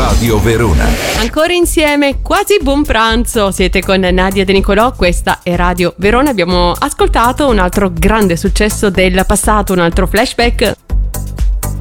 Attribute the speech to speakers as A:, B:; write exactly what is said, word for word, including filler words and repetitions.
A: Radio Verona.
B: Ancora insieme, quasi buon pranzo. Siete con Nadia De Nicolò, questa è Radio Verona. Abbiamo ascoltato un altro grande successo del passato, un altro flashback